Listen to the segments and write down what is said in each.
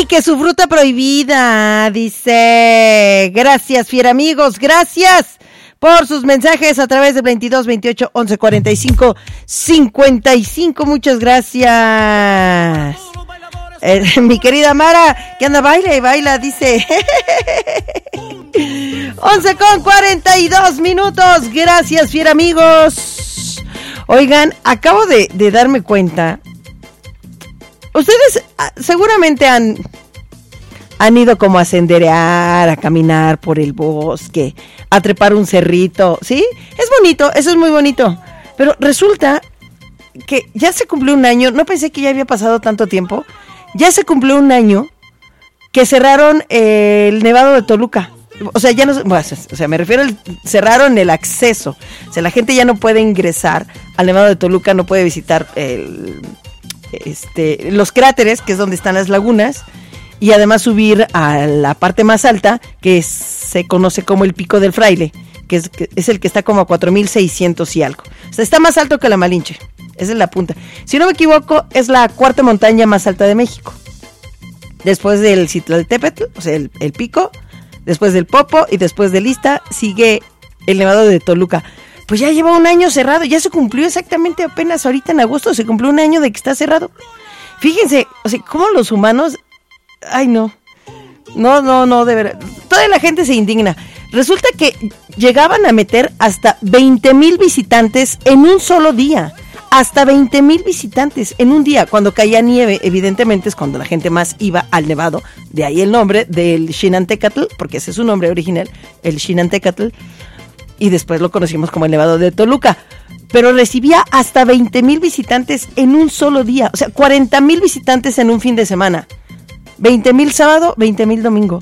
que su fruta prohibida, dice. Gracias, fiera amigos, gracias por sus mensajes a través de 22 28 11 45 55. Muchas gracias. Mi querida Mara, que anda baila, dice. 11:42. Gracias, fiera amigos. Oigan, acabo de darme cuenta. Ustedes seguramente han ido como a senderear, a caminar por el bosque, a trepar un cerrito, ¿sí? Es bonito, eso es muy bonito. Pero resulta que ya se cumplió un año, no pensé que ya había pasado tanto tiempo. Ya se cumplió un año que cerraron el Nevado de Toluca. O sea, ya no, me refiero cerraron el acceso. O sea, la gente ya no puede ingresar al Nevado de Toluca, no puede visitar los cráteres, que es donde están las lagunas, y además subir a la parte más alta, que se conoce como el Pico del Fraile, que es el que está como a 4,600 y algo. O sea, está más alto que la Malinche. Esa es la punta. Si no me equivoco, es la cuarta montaña más alta de México. Después del Citlaltépetl, o sea, el pico, después del Popo y después del Ista, sigue el Nevado de Toluca. Pues ya lleva un año cerrado, ya se cumplió exactamente apenas ahorita en agosto, se cumplió un año de que está cerrado. Fíjense, o sea, cómo los humanos, ay no, de verdad, toda la gente se indigna. Resulta que llegaban a meter hasta 20,000 visitantes en un solo día. Hasta 20,000 visitantes en un día. Cuando caía nieve, evidentemente es cuando la gente más iba al nevado. De ahí el nombre del Xinantecatl, porque ese es su nombre original, el Xinantecatl. Y después lo conocimos como el Nevado de Toluca. Pero recibía hasta 20,000 visitantes en un solo día. O sea, 40,000 visitantes en un fin de semana. 20,000 sábado, 20,000 domingo.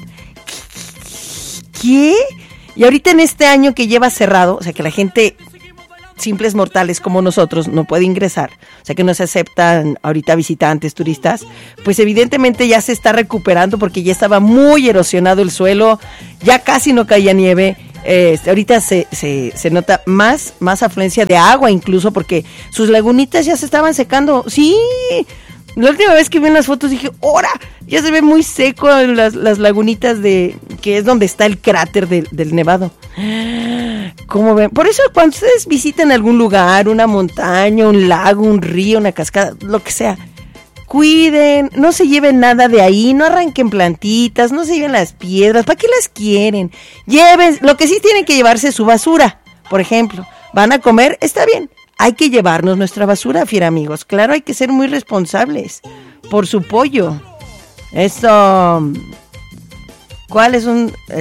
¿Qué? Y ahorita en este año que lleva cerrado, o sea que la gente, simples mortales como nosotros, no puede ingresar, o sea que no se aceptan ahorita visitantes, turistas, pues evidentemente ya se está recuperando porque ya estaba muy erosionado el suelo, ya casi no caía nieve. Ahorita se nota más afluencia de agua incluso porque sus lagunitas ya se estaban secando. Sí, la última vez que vi unas fotos dije, ¡ora! Ya se ve muy seco en las lagunitas que es donde está el cráter del nevado. ¿Cómo ven? Por eso cuando ustedes visiten algún lugar, una montaña, un lago, un río, una cascada, lo que sea, cuiden, no se lleven nada de ahí, no arranquen plantitas, no se lleven las piedras, ¿para qué las quieren? Lleven, lo que sí tienen que llevarse es su basura, por ejemplo, van a comer, está bien, hay que llevarnos nuestra basura, fiera amigos, claro, hay que ser muy responsables, por su pollo, eso, ¿cuál es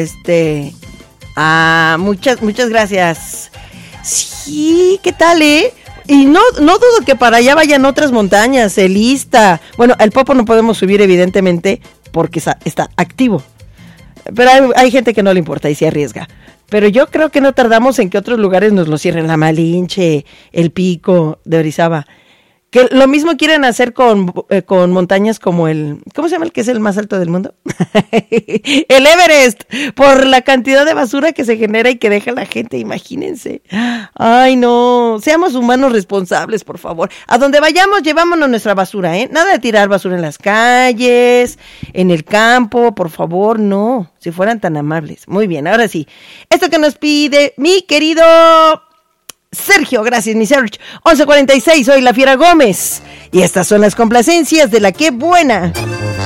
muchas gracias, sí, ¿qué tal, Y no dudo que para allá vayan otras montañas, el Ista. Bueno, el Popo no podemos subir evidentemente porque está activo. Pero hay gente que no le importa y se arriesga. Pero yo creo que no tardamos en que otros lugares nos lo cierren. La Malinche, el Pico de Orizaba. Que lo mismo quieren hacer con montañas como ¿cómo se llama el que es el más alto del mundo? El Everest, por la cantidad de basura que se genera y que deja la gente, imagínense. Ay, no, seamos humanos responsables, por favor. A donde vayamos, llevámonos nuestra basura, Nada de tirar basura en las calles, en el campo, por favor, no, si fueran tan amables. Muy bien, ahora sí, esto que nos pide mi querido Sergio, gracias mi Sergio. 11:46, soy la Fiera Gómez y estas son las complacencias de la que buena.